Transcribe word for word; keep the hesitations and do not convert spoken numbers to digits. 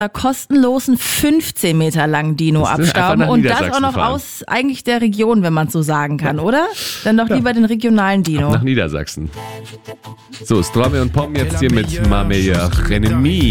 kostenlosen fünfzehn Meter langen Dino abstauben und das auch noch fahren. Aus eigentlich der Region, wenn man so sagen kann, ja. Oder? Dann doch ja. lieber den regionalen Dino. Ab nach Niedersachsen. So, Strome und Pom jetzt hier mit Ma meilleure ennemi.